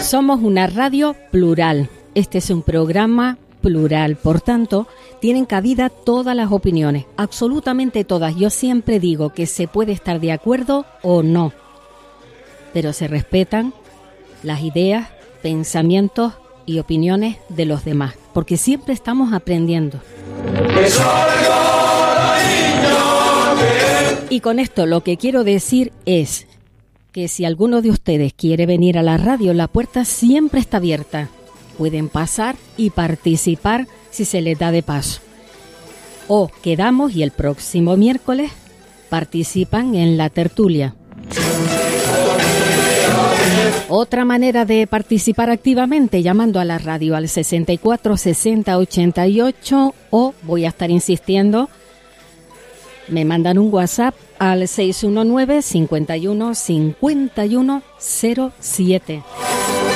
Somos una radio plural. Este es un programa plural, por tanto, tienen cabida todas las opiniones, absolutamente todas. Yo siempre digo que se puede estar de acuerdo o no, pero se respetan las ideas, pensamientos y opiniones de los demás, porque siempre estamos aprendiendo. Y con esto lo que quiero decir es que si alguno de ustedes quiere venir a la radio, la puerta siempre está abierta. Pueden pasar y participar si se les da de paso. O quedamos y el próximo miércoles participan en la tertulia. Otra manera de participar activamente llamando a la radio al 64 60 88 o, voy a estar insistiendo, me mandan un WhatsApp al 619 51 51 07.